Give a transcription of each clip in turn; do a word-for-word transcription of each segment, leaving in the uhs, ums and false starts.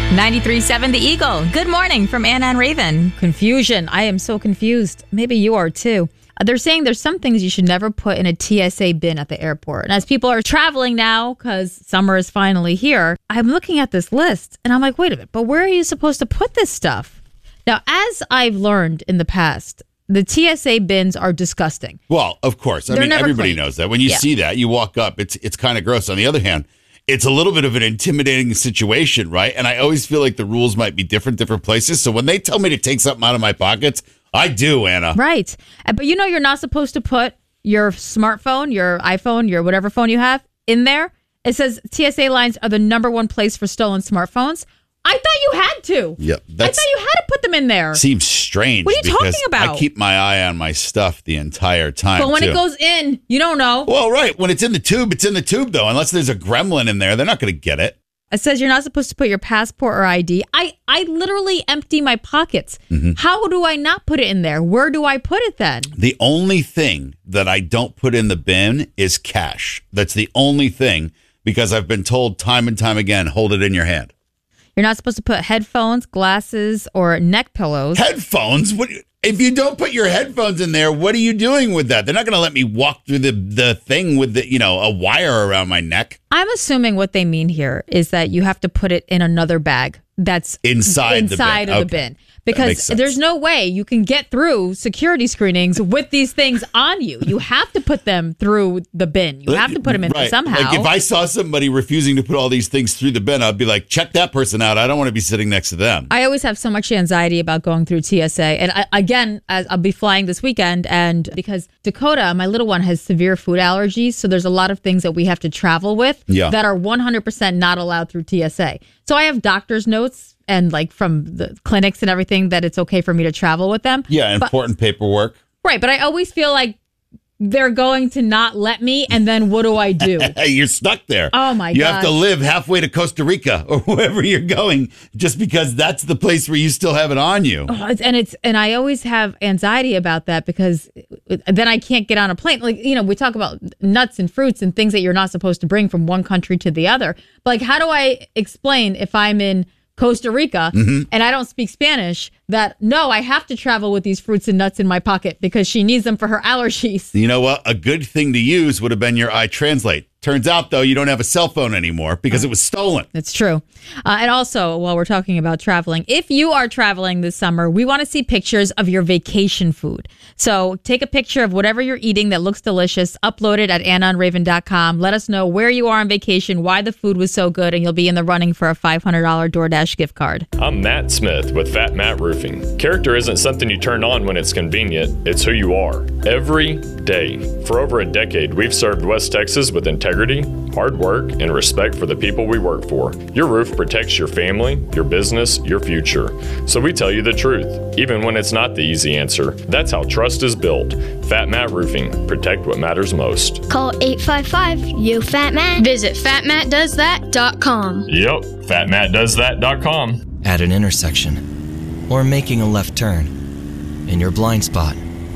ninety-three point seven The Eagle. Good morning from Anna and Raven. Confusion. I am so confused. Maybe you are too. They're saying there's some things you should never put in a T S A bin at the airport. And as people are traveling now, because summer is finally here, I'm looking at this list and I'm like, wait a minute, but where are you supposed to put this stuff? Now, as I've learned in the past, the T S A bins are disgusting. Well, of course. I They're mean, never everybody clean. knows that. When you Yeah. see that, you walk up, it's it's kind of gross. On the other hand, it's a little bit of an intimidating situation, right? And I always feel like the rules might be different, different places. So when they tell me to take something out of my pockets, I do, Anna. Right. Uh, But you know you're not supposed to put your smartphone, your iPhone, your whatever phone you have in there. It says T S A lines are the number one place for stolen smartphones. I thought you had to. Yep. I That's, thought you had to put them in there. seems strange. What are you because talking about? I keep my eye on my stuff the entire time. But when too. it goes in, you don't know. Well, right. When it's in the tube, it's in the tube, though. Unless there's a gremlin in there, they're not going to get it. It says you're not supposed to put your passport or I D. I, I literally empty my pockets. Mm-hmm. How do I not put it in there? Where do I put it then? The only thing that I don't put in the bin is cash. That's the only thing, because I've been told time and time again, hold it in your hand. You're not supposed to put headphones, glasses, or neck pillows. Headphones? What? If you don't put your headphones in there, what are you doing with that? They're not going to let me walk through the, the thing with the, you know, a wire around my neck. I'm assuming what they mean here is that you have to put it in another bag that's Inside the bin. inside of Okay. the bin. That makes Because sense. there's no way you can get through security screenings with these things on you. You have to put them through the bin. You have to put them in there Right. somehow. Like if I saw somebody refusing to put all these things through the bin, I'd be like, check that person out. I don't want to be sitting next to them. I always have so much anxiety about going through T S A. And I, again, as I'll be flying this weekend, and because Dakota, my little one, has severe food allergies, so there's a lot of things that we have to travel with Yeah. that are one hundred percent not allowed through T S A. So I have doctor's notes and like from the clinics and everything that it's okay for me to travel with them. Yeah, But- important paperwork. right. But I always feel like they're going to not let me, and then what do I do? Hey, you're stuck there. Oh, my You have to gosh. live halfway to Costa Rica or wherever you're going just because that's the place where you still have it on you. Oh, it's- and it's and I always have anxiety about that because then I can't get on a plane. Like, you know, we talk about nuts and fruits and things that you're not supposed to bring from one country to the other. But like, how do I explain if I'm in Costa Rica and I don't speak Spanish that no, I have to travel with these fruits and nuts in my pocket because she needs them for her allergies? You know what? A good thing to use would have been your iTranslate. Turns out, though, you don't have a cell phone anymore because it was stolen. It's true. Uh, and also, while we're talking about traveling, if you are traveling this summer, we want to see pictures of your vacation food. So take a picture of whatever you're eating that looks delicious, upload it at anna and raven dot com. Let us know where you are on vacation, why the food was so good, and you'll be in the running for a five hundred dollars DoorDash gift card. I'm Matt Smith with Fat Matt Roofing. Character isn't something you turn on when it's convenient, it's who you are. Every day. For over a decade, we've served West Texas with integrity, hard work, and respect for the people we work for. Your roof protects your family, your business, your future. So we tell you the truth, even when it's not the easy answer. That's how trust is built. Fat Matt Roofing. Protect what matters most. Call eight five five, U F A T M A T. Visit fat matt does that dot com. Yep, fat matt does that dot com. At an intersection, or making a left turn, in your blind spot,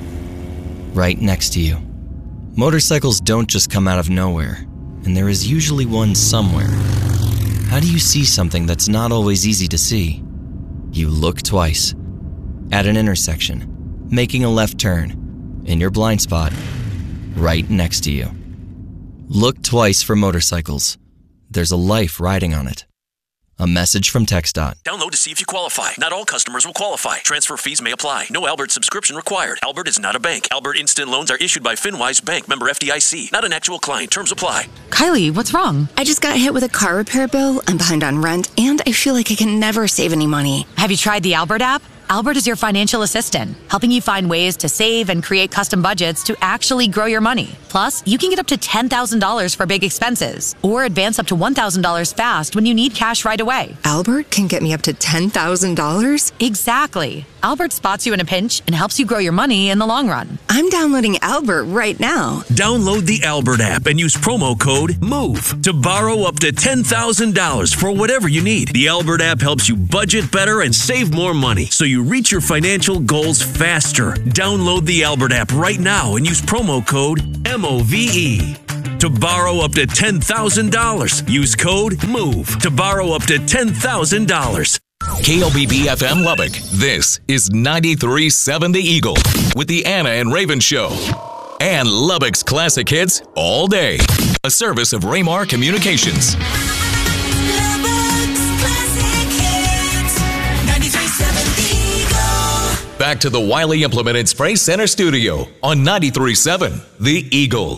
right next to you. Motorcycles don't just come out of nowhere, and there is usually one somewhere. How do you see something that's not always easy to see? You look twice. At an intersection, making a left turn, in your blind spot, right next to you. Look twice for motorcycles. There's a life riding on it. A message from TxDOT. Download to see if you qualify. Not all customers will qualify. Transfer fees may apply. No Albert subscription required. Albert is not a bank. Albert Instant Loans are issued by FinWise Bank, member F D I C. Not an actual client. Terms apply. Kylie, what's wrong? I just got hit with a car repair bill. I'm behind on rent, and I feel like I can never save any money. Have you tried the Albert app? Albert is your financial assistant, helping you find ways to save and create custom budgets to actually grow your money. Plus, you can get up to ten thousand dollars for big expenses or advance up to one thousand dollars fast when you need cash right away. Albert can get me up to ten thousand dollars? Exactly. Albert spots you in a pinch and helps you grow your money in the long run. I'm downloading Albert right now. Download the Albert app and use promo code MOVE to borrow up to ten thousand dollars for whatever you need. The Albert app helps you budget better and save more money so you reach your financial goals faster. Download the Albert app right now and use promo code M O V E. to borrow up to ten thousand dollars. Use code MOVE to borrow up to ten thousand dollars. K L B B F M Lubbock. This is ninety-three point seven The Eagle with the Anna and Raven Show. And Lubbock's classic hits all day. A service of Raymar Communications. Lubbock's classic hits. ninety-three point seven The Eagle. Back to the Wiley Implemented Spray Center studio on ninety-three point seven The Eagle.